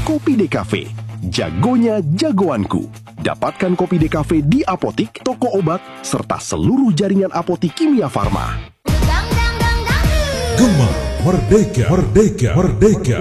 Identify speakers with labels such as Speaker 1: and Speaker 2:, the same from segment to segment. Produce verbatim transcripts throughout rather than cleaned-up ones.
Speaker 1: Kopi D Cafe. Jagonya jagoanku. Dapatkan Kopi D Cafe di apotik, toko obat, serta seluruh jaringan apotik Kimia Farma.
Speaker 2: Gema Merdeka, Merdeka, Merdeka.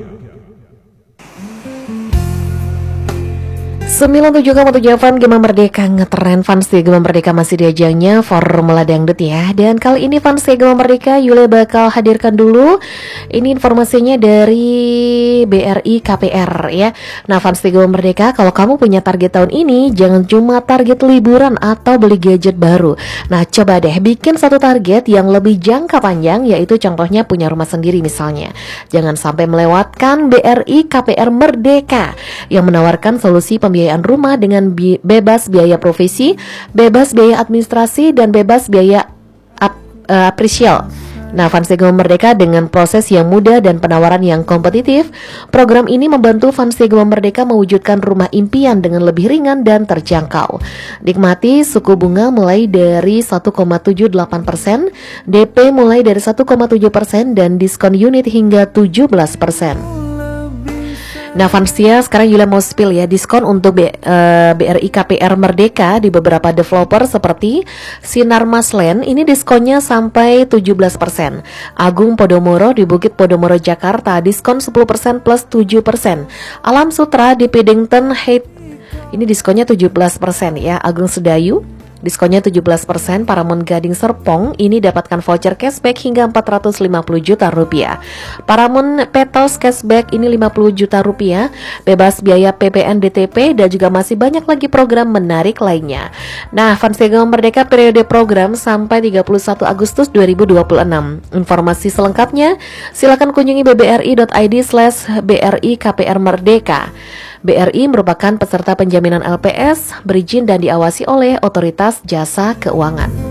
Speaker 3: sembilan puluh tujuh koma tujuh F M Gema Merdeka ngetren. Fans di Gema Merdeka masih di ajangnya Formula Dangdut ya. Dan kali ini fans di Gema Merdeka Yule bakal hadirkan dulu ini informasinya dari B R I K P R ya. Nah fans di Gema Merdeka, kalau kamu punya target tahun ini, jangan cuma target liburan atau beli gadget baru. Nah coba deh bikin satu target yang lebih jangka panjang, yaitu contohnya punya rumah sendiri misalnya. Jangan sampai melewatkan B R I K P R Merdeka yang menawarkan solusi pembiayaan rumah dengan bi- bebas biaya provisi, bebas biaya administrasi, dan bebas biaya ap- uh, apresial. Nah, Fans Gema Merdeka dengan proses yang mudah dan penawaran yang kompetitif, program ini membantu Fans Gema Merdeka mewujudkan rumah impian dengan lebih ringan dan terjangkau. Nikmati suku bunga mulai dari satu koma tujuh delapan persen, D P mulai dari satu koma tujuh persen, dan diskon unit hingga tujuh belas persen. Nah Fansia, sekarang Yula mau spill ya diskon untuk B, uh, B R I K P R Merdeka di beberapa developer seperti Sinar Masland, ini diskonnya sampai tujuh belas persen. Agung Podomoro di Bukit Podomoro Jakarta diskon sepuluh persen plus tujuh persen. Alam Sutra di Paddington Heights ini diskonnya tujuh belas persen ya. Agung Sedayu diskonnya tujuh belas persen. Paramount Gading Serpong ini dapatkan voucher cashback hingga empat ratus lima puluh juta rupiah. Paramount Petals cashback ini lima puluh juta rupiah, bebas biaya P P N D T P, dan juga masih banyak lagi program menarik lainnya. Nah, Fans Gema Merdeka periode program sampai tiga puluh satu Agustus dua ribu dua puluh enam. Informasi selengkapnya silakan kunjungi b b r i dot i d slash b r i k p r merdeka. B R I merupakan peserta penjaminan L P S, berizin dan diawasi oleh Otoritas Jasa Keuangan.